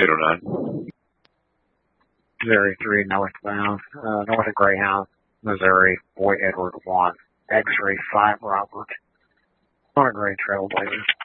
809. Missouri 3 northbound, north of Greyhound, Missouri, Boy Edward 1, X-ray 5 Robert, on a Gray Trailblazer.